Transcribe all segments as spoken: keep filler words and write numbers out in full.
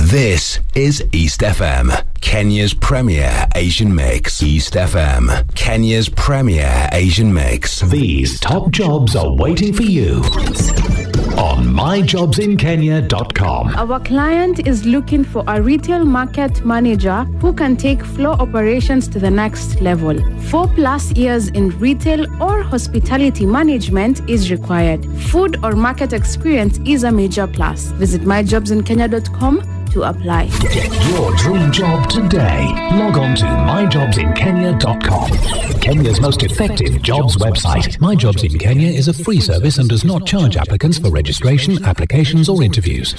This is East F M, Kenya's premier Asian mix. East F M, Kenya's premier Asian mix. These top jobs are waiting for you on my jobs in kenya dot com. Our client is looking for a retail market manager who can take floor operations to the next level. Four plus years in retail or hospitality management is required. Food or market experience is a major plus. Visit my jobs in kenya dot com to apply. Get your dream job today. Log on to my jobs in kenya dot com. Kenya's most effective jobs website. My Jobs in Kenya is a free service and does not charge applicants for registration, applications or interviews.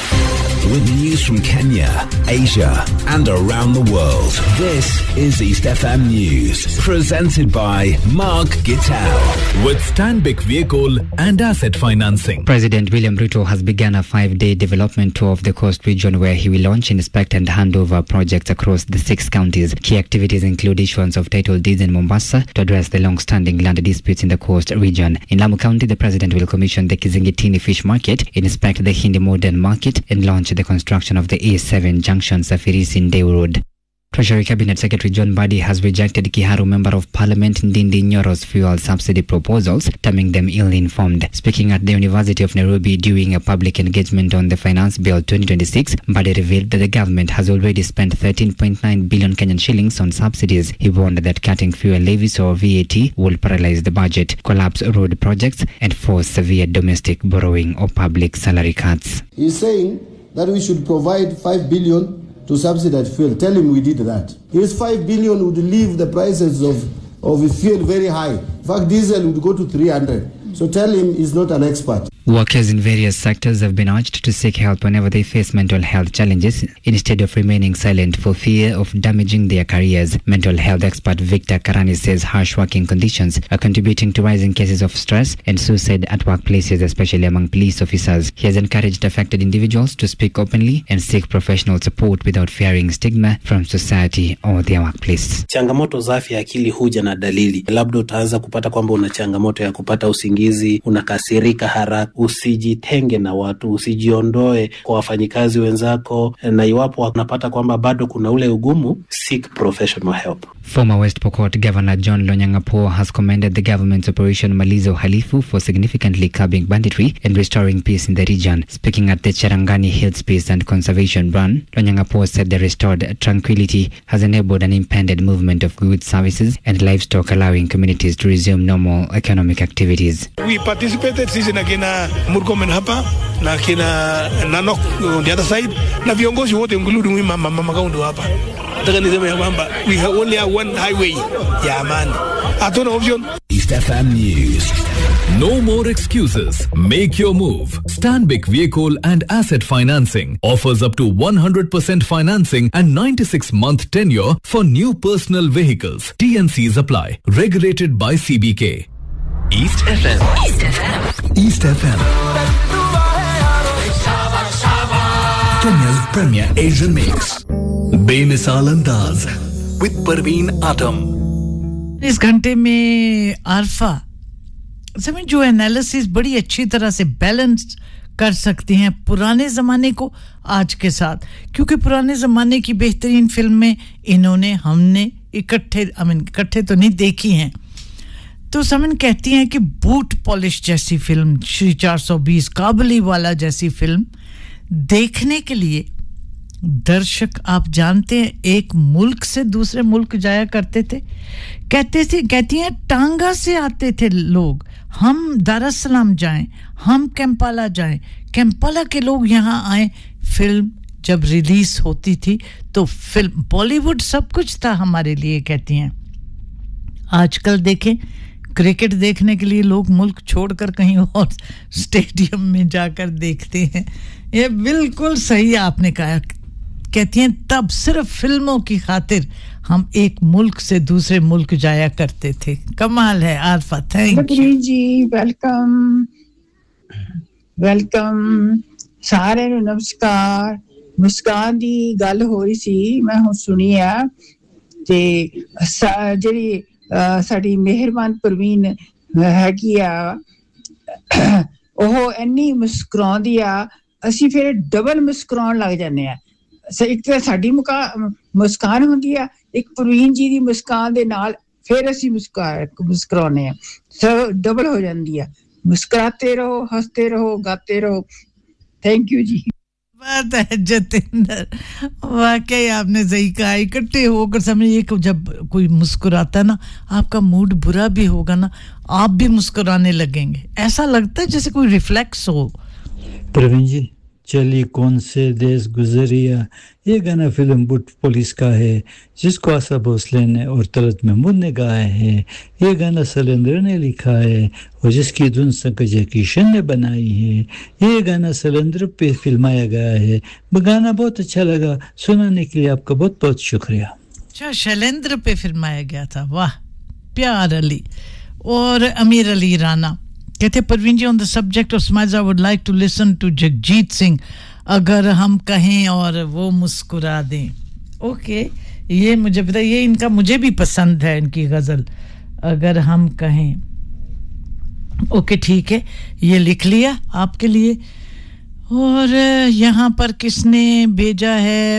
With news from Kenya, Asia and around the world, this is East F M News. Presented by Mark Gittal. With Stanbic Vehicle and Asset Financing. President William Ruto has begun a five-day development tour of the coast region where he will launch, inspect and hand over projects across the six counties. Key activities include issuance of title deeds in Mombasa to address the long-standing land disputes in the coast region. In Lamu County, the president will commission the Kizingitini Fish Market, inspect the Hindi Modern Market and launch the construction of the A seven junction Safiris in Deu Road. Treasury Cabinet Secretary John Badi has rejected Kiharu Member of Parliament Ndindi Nyoro's fuel subsidy proposals, terming them ill-informed. Speaking at the University of Nairobi during a public engagement on the Finance Bill twenty twenty-six, Badi revealed that the government has already spent thirteen point nine billion Kenyan shillings on subsidies. He warned that cutting fuel levies or V A T will paralyze the budget, collapse road projects and force severe domestic borrowing or public salary cuts. He's saying that we should provide five billion to subsidize fuel. Tell him we did that. His five billion would leave the prices of, of fuel very high. In fact, diesel would go to three hundred. So tell him he's not an expert. Workers in various sectors have been urged to seek help whenever they face mental health challenges instead of remaining silent for fear of damaging their careers. Mental health expert Victor Karani says harsh working conditions are contributing to rising cases of stress and suicide at workplaces, especially among police officers. He has encouraged affected individuals to speak openly and seek professional support without fearing stigma from society or their workplace. Changamoto za afya ya akili huja na dalili. Labda utaanza kupata kwamba una changamoto ya kupata usingizi, unakasirika haraka. Usijitenge na watu, usijiondoe kwa wafanyikazi wenzako, na iwapo unapata kwamba bado kuna ule ugumu, seek professional help. Former West Pokot Governor John Lonyangapuo has commended the government's Operation Malizo Halifu for significantly curbing banditry and restoring peace in the region. Speaking at the Cherangani Hills Peace and Conservation Run, Lonyangapuo said the restored tranquility has enabled an impended movement of goods, services and livestock, allowing communities to resume normal economic activities. We participated season again Murkomen hapa na kina Nanok on the other side na viongozi wote including mama mama kaundo hapa. Nataka niseme ya kwamba we have only have one highway ya amani. Hatuna option. East F M News. No more excuses. Make your move. Stanbic Vehicle and Asset Financing offers up to one hundred percent financing and ninety-six month tenure for new personal vehicles. T N Cs apply. Regulated by C B K. East F M. East F M. East F M. Kenya's premier Asian mix. बेमिसाल अंदाज with Parveen atom. इस घंटे में alpha समझ जो analysis बड़ी अच्छी तरह से बैलेंस कर सकती हैं पुराने ज़माने को आज के साथ, क्योंकि पुराने ज़माने की बेहतरीन फिल्में इन्होंने हमने इकट्ठे आई मीन इकट्ठे तो नहीं देखी हैं. तो समन कहती हैं कि बूट पॉलिश जैसी फिल्म, श्री चार सौ बीस काबुली वाला जैसी फिल्म देखने के लिए दर्शक आप जानते हैं एक मुल्क से दूसरे मुल्क जाया करते थे. कहते थे कहती हैं टांगा से आते थे लोग, हम दार एस सलाम जाएं, हम कैंपाला जाएं, कैंपाला के लोग यहां आए. फिल्म जब रिलीज होती थी तो फिल्म बॉलीवुड सब कुछ था हमारे लिए. कहती हैं आजकल देखें क्रिकेट देखने के लिए लोग मुल्क छोड़कर कहीं और स्टेडियम में जाकर देखते हैं. ये बिल्कुल सही आपने कहा. कहती हैं तब सिर्फ फिल्मों की खातिर हम एक मुल्क से दूसरे मुल्क जाया करते थे. कमाल है Arfa. Thank you ji. Welcome welcome सारे ਨੂੰ ਨਮਸਕਾਰ. ਮੁਸਕਾਨ ਦੀ ਗੱਲ ਹੋ ਰਹੀ ਸੀ ਮੈਂ ਹੁਣ ਸੁਣੀ ਆ ਤੇ ਜਿਹੜੀ ਸਾਡੀ ਮਿਹਰਬਾਨ ਪ੍ਰਵੀਨ ਹੈਗੀ ਆ ਉਹ ਇੰਨੀ ਮੁਸਕਰਾਉਂਦੀ ਆ ਅਸੀਂ ਫਿਰ ਡਬਲ ਮੁਸਕਰਾਉਣ ਲੱਗ ਜਾਂਦੇ ਆ ਇੱਕ ਤਾਂ ਸਾਡੀ ਮੁਸਕਾਨ ਹੁੰਦੀ ਆ ਇੱਕ ਪ੍ਰਵੀਨ ਜੀ ਦੀ ਮੁਸਕਾਨ ਦੇ ਨਾਲ ਫਿਰ ਅਸੀਂ ਮੁਸਕਰਾ ਮੁਸਕਰਾਉਂਦੇ ਆ ਸੋ ਡਬਲ ਹੋ ਜਾਂਦੀ ਆ मुस्कुराते रहो हंसते रहो गाते रहो थैंक यू जी बात है जतिंदर वाकई आपने सही कहा इकट्ठे होकर समझिए कि जब कोई मुस्कुराता है ना आपका मूड बुरा भी होगा ना आप भी मुस्कुराने लगेंगे ऐसा लगता है जैसे कोई रिफ्लेक्स हो प्रवीण जी चली कौन से देश गुजरिया ये गाना फिल्म बुट पुलिस का है जिसको आशा भोसले ने और तलत महमूद ने गाया है ये गाना सलेंद्र ने लिखा है और जिसकी धुन संजय किशन ने बनाई है ये गाना सलेंद्र पे फिल्माया गया है गाना बहुत अच्छा लगा सुनाने के लिए आपका बहुत बहुत शुक्रिया अच्छा शैलेंद्र पे फिल्माया गया था वाह प्यार अली और अमीर अली राना कहते Parveen ji on the subject of smiles I would like to listen to Jagjit Singh अगर हम कहें और वो मुस्कुरा दें ओके ये मुझे पता ये इनका मुझे भी पसंद है इनकी गजल अगर हम कहें ओके ठीक है ये लिख लिया आपके लिए और यहाँ पर किसने भेजा है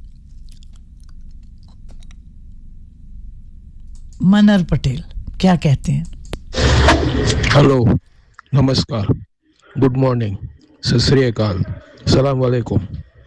मनर पटेल क्या कहते हैं हेलो नमस्कार गुड मॉर्निंग सत श्री अकाल सलाम वालेकुम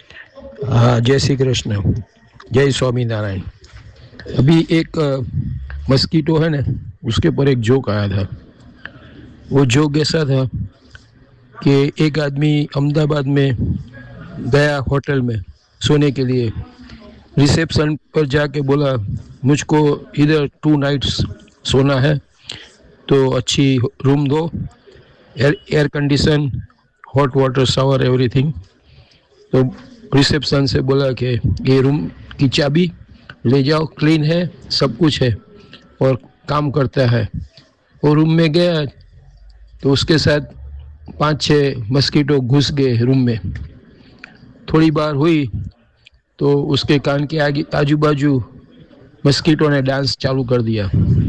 जय श्री कृष्ण जय स्वामी नारायण अभी एक मस्कीटो है ना उसके ऊपर एक जोक आया था वो जोक ऐसा था कि एक आदमी अहमदाबाद में गया होटल में सोने के लिए रिसेप्शन पर जाके बोला मुझको इधर टू नाइट्स सोना है तो अच्छी रूम दो air air condition hot water shower everything तो रिसेप्शन से बोला कि ये रूम की चाबी ले जाओ क्लीन है सब कुछ है और काम करता है वो रूम में गया तो उसके साथ पांच छह मस्कीटो घुस गए रूम में थोड़ी बार हुई तो उसके कान के आगे आजू बाजू मस्कीटो ने डांस चालू कर दिया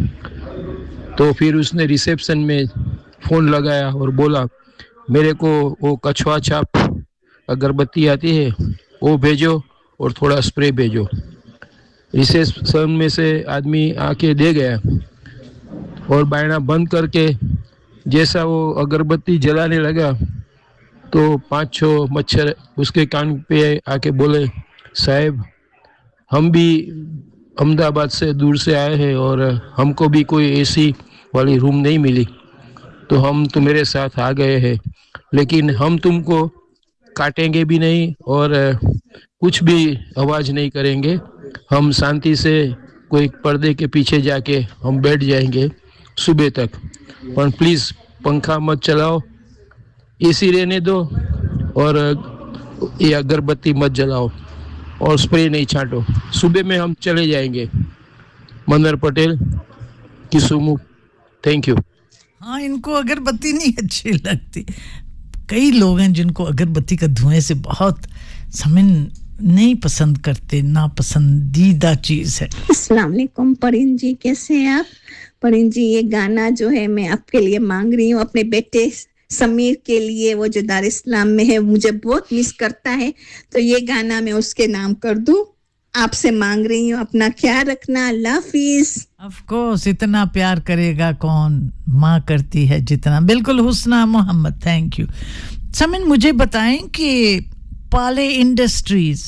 तो फिर उसने रिसेप्शन में फ़ोन लगाया और बोला मेरे को वो कछुआ छाप अगरबत्ती आती है वो भेजो और थोड़ा स्प्रे भेजो रिसेप्शन में से आदमी आके दे गया और बायना बंद करके जैसा वो अगरबत्ती जलाने लगा तो पांच छह मच्छर उसके कान पे आके बोले साहब हम भी अहमदाबाद से दूर से आए हैं और हमको भी कोई एसी वाली रूम नहीं मिली तो हम तुम्हारे साथ आ गए हैं लेकिन हम तुमको काटेंगे भी नहीं और कुछ भी आवाज़ नहीं करेंगे हम शांति से कोई पर्दे के पीछे जाके हम बैठ जाएंगे सुबह तक पर प्लीज़ पंखा मत चलाओ एसी रहने दो और ये अगरबत्ती मत जलाओ और स्प्रे नहीं छांटो सुबह में हम चले जाएंगे मनर पटेल किसुमु थैंक यू हाँ इनको अगरबत्ती नहीं अच्छी लगती कई लोग हैं जिनको अगरबत्ती का धुएं से बहुत समय नहीं पसंद करते ना पसंदीदा चीज है अस्सलाम वालेकुम परिन जी कैसे हैं आप परिन जी ये गाना जो है मैं आपके लिए मांग रही हूँ अपने बेटे समीर के लिए वो जो दार इस्लाम में है मुझे बहुत मिस करता है तो ये गाना मैं उसके नाम कर दूं आपसे मांग रही हूँ अपना ख्याल रखना अल्लाह हाफिज ऑफ कोर्स इतना प्यार करेगा कौन माँ करती है जितना बिल्कुल हुस्ना मोहम्मद थैंक यू समिन मुझे बताएं कि पार्ले इंडस्ट्रीज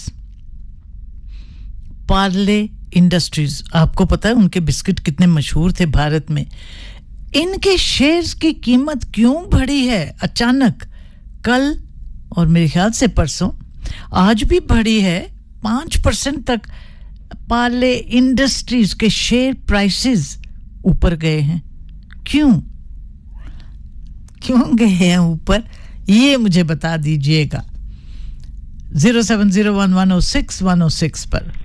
पार्ले इंडस्ट्रीज आपको पता है उनके बिस्किट कितने मशहूर थे भारत में इनके शेयर्स की कीमत क्यों बढ़ी है अचानक कल और मेरे ख्याल से परसों आज भी बढ़ी है पाँच परसेंट तक पार्ले इंडस्ट्रीज के शेयर प्राइसेस ऊपर गए हैं क्यों क्यों गए हैं ऊपर ये मुझे बता दीजिएगा zero seven zero one one zero six one zero six पर